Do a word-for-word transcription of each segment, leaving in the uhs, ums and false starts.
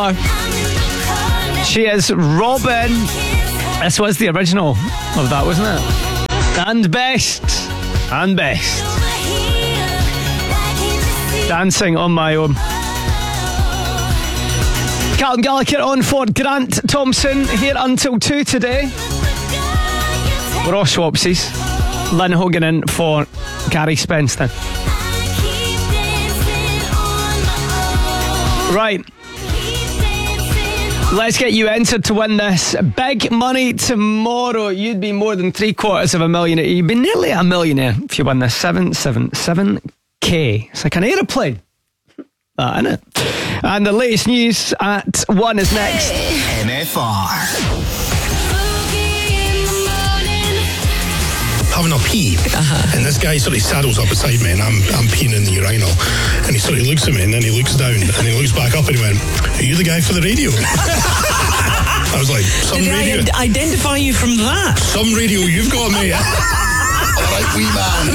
She is Robin. This was the original of that, wasn't it? And Best. And Best. Dancing on My Own. Carlton Gallagher on for Grant Thompson here until two today. We're all swapsies. Lynn Hogan in for Gary Spenston. Right. Let's get you entered to win this big money tomorrow. You'd be more than three quarters of a millionaire. You'd be nearly a millionaire if you win this. seven seven seven K. It's like an aeroplane. That, isn't it? And the latest news at one is next. N F R. Having a pee, uh-huh. and this guy sort of saddles up beside me, and I'm I'm peeing in the urinal, and he sort of looks at me, and then he looks down, and he looks back up, and he went, "Are you the guy for the radio?" I was like, "Some Did radio." I identify you from that? Some radio you've got, mate. All right, wee man.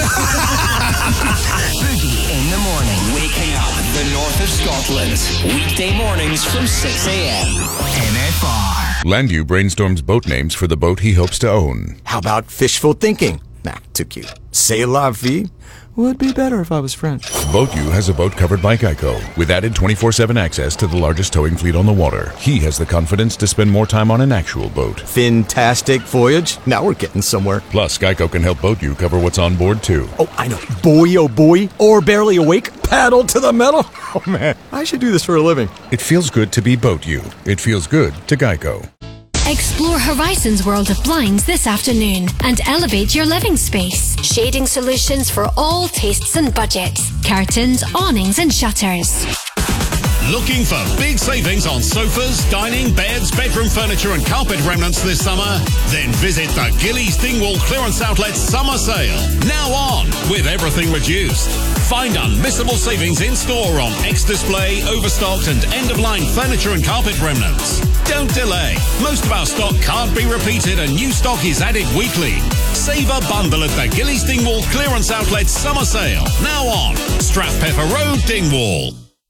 Boogie in the morning, waking up the north of Scotland. Weekday mornings from six a.m. N F R. Landu brainstorms boat names for the boat he hopes to own. How about fishful thinking? Nah, too cute. C'est la vie would be better if I was French. BoatU has a boat covered by Geico, with added twenty-four seven access to the largest towing fleet on the water. He has the confidence to spend more time on an actual boat. Fantastic voyage. Now we're getting somewhere. Plus, Geico can help BoatU cover what's on board, too. Oh, I know. Boy, oh boy. Or barely awake. Paddle to the metal. Oh, man. I should do this for a living. It feels good to be BoatU. It feels good to Geico. Explore Horizon's world of blinds this afternoon and elevate your living space. Shading solutions for all tastes and budgets. Curtains, awnings and shutters. Looking for big savings on sofas, dining, beds, bedroom furniture and carpet remnants this summer? Then visit the Gillies Dingwall Clearance Outlet Summer Sale. Now on, with everything reduced. Find unmissable savings in store on ex-display, overstocked and end-of-line furniture and carpet remnants. Don't delay. Most of our stock can't be repeated and new stock is added weekly. Save a bundle at the Gillies Dingwall Clearance Outlet Summer Sale. Now on, Strathpeffer Road, Dingwall.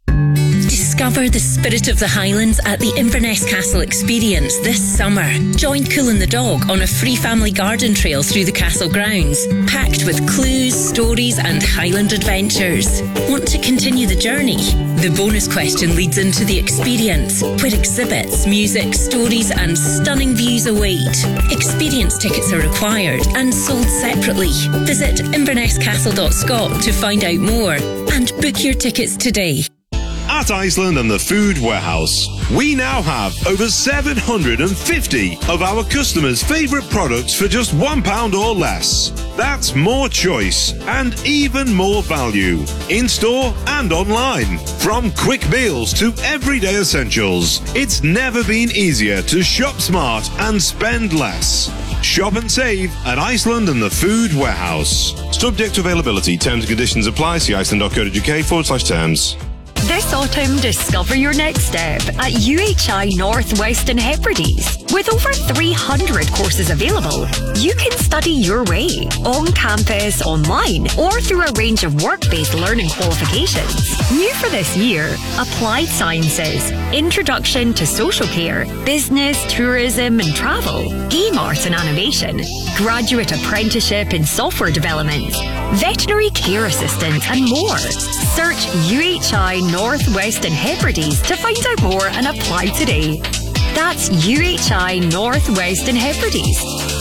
Discover the spirit of the Highlands at the Inverness Castle Experience this summer. Join Cool and the Dog on a free family garden trail through the castle grounds, packed with clues, stories and Highland adventures. Want to continue the journey? The bonus question leads into the experience, where exhibits, music, stories and stunning views await. Experience tickets are required and sold separately. Visit inverness castle dot scot to find out more and book your tickets today. At Iceland and the Food Warehouse, we now have over seven hundred fifty of our customers' favourite products for just one pound or less. That's more choice and even more value, in-store and online. From quick meals to everyday essentials, it's never been easier to shop smart and spend less. Shop and save at Iceland and the Food Warehouse. Subject to availability, terms and conditions apply. See iceland dot co dot uk forward slash terms. This autumn, discover your next step at U H I North Western Hebrides. With over three hundred courses available, you can study your way, on campus, online, or through a range of work-based learning qualifications. New for this year, Applied Sciences, Introduction to Social Care, Business, Tourism and Travel, Game Art and Animation, Graduate Apprenticeship in Software Development, Veterinary Care Assistant and more. Search U H I North Western Hebrides to find out more and apply today. That's U H I North Western Hebrides.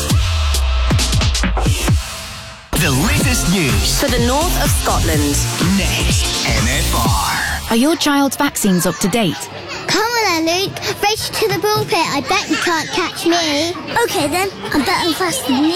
The latest news for the north of Scotland. Next, N F R. Are your child's vaccines up to date? Come on then, Luke. Race to the pulpit. I bet you can't catch me. Okay then, I bet I'm faster than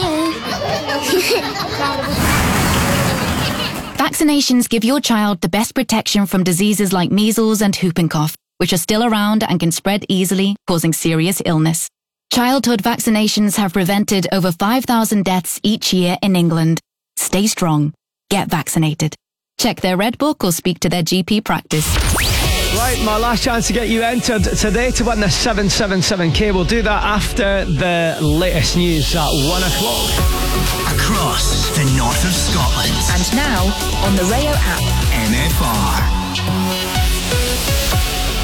you. Vaccinations give your child the best protection from diseases like measles and whooping cough, which are still around and can spread easily, causing serious illness. Childhood vaccinations have prevented over five thousand deaths each year in England. Stay strong. Get vaccinated. Check their Red Book or speak to their G P practice. Right, my last chance to get you entered today to win the seven seven seven K. We'll do that after the latest news at one o'clock. Across the north of Scotland. And now, on the Rayo app. N F R.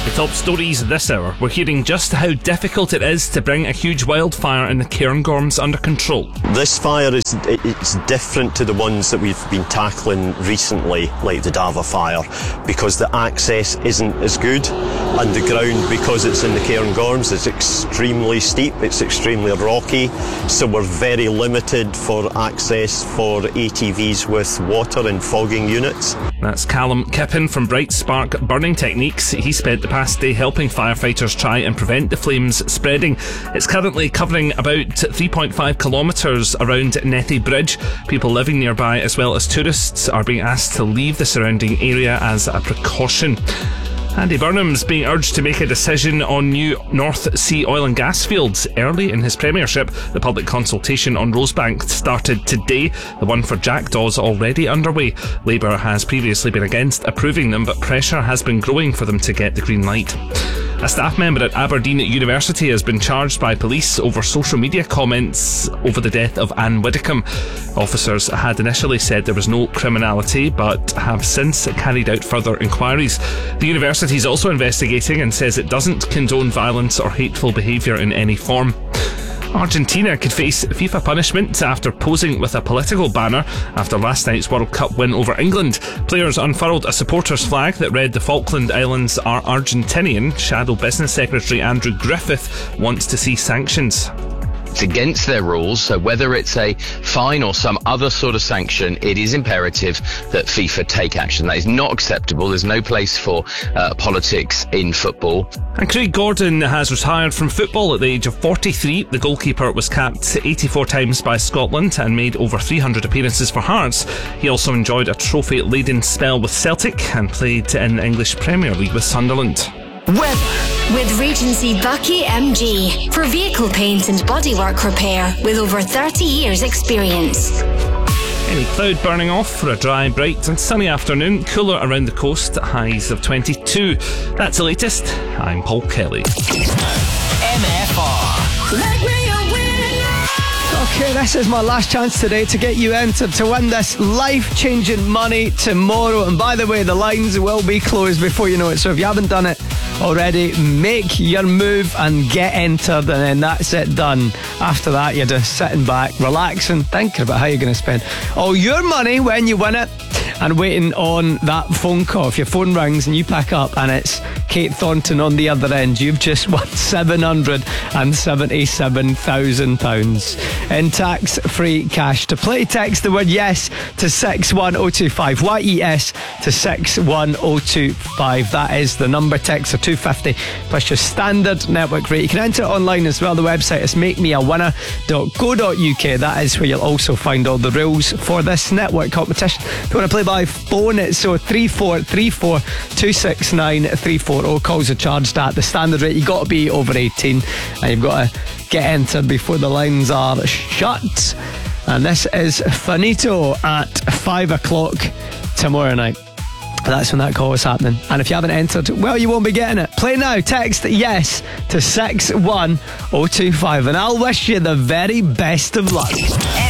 The top stories this hour, we're hearing just how difficult it is to bring a huge wildfire in the Cairngorms under control. This fire is it's different to the ones that we've been tackling recently, like the Dava fire, because the access isn't as good. Underground, because it's in the Cairngorms, it's extremely steep, it's extremely rocky, so we're very limited for access for A T Vs with water and fogging units. That's Callum Kippen from Bright Spark Burning Techniques. He spent the past day helping firefighters try and prevent the flames spreading. It's currently covering about three point five kilometres around Nethy Bridge. People living nearby as well as tourists are being asked to leave the surrounding area as a precaution. Andy Burnham's being urged to make a decision on new North Sea oil and gas fields early in his premiership. The public consultation on Rosebank started today. The one for Jackdaw's already underway. Labour has previously been against approving them, but pressure has been growing for them to get the green light. A staff member at Aberdeen University has been charged by police over social media comments over the death of Anne Widdicombe. Officers had initially said there was no criminality, but have since carried out further inquiries. The university is also investigating and says it doesn't condone violence or hateful behaviour in any form. Argentina could face FIFA punishment after posing with a political banner after last night's World Cup win over England. Players unfurled a supporters' flag that read "The Falkland Islands are Argentinian." Shadow Business Secretary Andrew Griffith wants to see sanctions. It's against their rules, so whether it's a fine or some other sort of sanction, it is imperative that FIFA take action. That is not acceptable. There's no place for uh, politics in football. And Craig Gordon has retired from football at the age of forty-three. The goalkeeper was capped eighty-four times by Scotland and made over three hundred appearances for Hearts. He also enjoyed a trophy-laden spell with Celtic and played in the English Premier League with Sunderland. Weather. With Regency Bucky M G for vehicle paint and bodywork repair with over thirty years experience. Any cloud burning off for a dry, bright and sunny afternoon. Cooler around the coast, highs of twenty-two. That's the latest. I'm Paul Kelly. M F R. Let me a winner. Okay, this is my last chance today to get you entered to win this life-changing money tomorrow. And by the way, the lines will be closed before you know it. So if you haven't done it already, make your move and get entered, and then that's it, done. After that, you're just sitting back, relaxing, thinking about how you're going to spend all your money when you win it, and waiting on that phone call. If your phone rings and you pick up and it's Kate Thornton on the other end, you've just won seven hundred seventy-seven thousand pounds in tax-free cash. To play, text the word yes to six one oh two five, Y E S to six one oh two five. That is the number. Text are two fifty plus your standard network rate. You can enter it online as well. The website is make me a winner dot co dot U K. That is where you'll also find all the rules for this network competition. If you want to play by phone, it's so three four three four two six nine three four oh. Calls are charged at the standard rate. You've got to be over eighteen and you've got to get entered before the lines are shut. And this is finito at five o'clock tomorrow night. That's when that call is happening. And if you haven't entered, well, you won't be getting it. Play now. Text yes to six one oh two five, and I'll wish you the very best of luck.